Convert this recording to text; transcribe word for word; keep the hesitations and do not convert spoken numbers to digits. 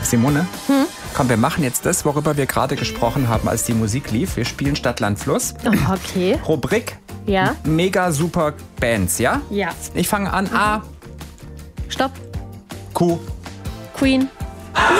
Simone, Hm? komm, wir machen jetzt das, worüber wir gerade gesprochen haben, als die Musik lief. Wir spielen Stadt, Land, Fluss. Oh, okay. Rubrik Ja. Mega super Bands, ja? Ja. Ich fange an. A, Stopp. Q, Queen.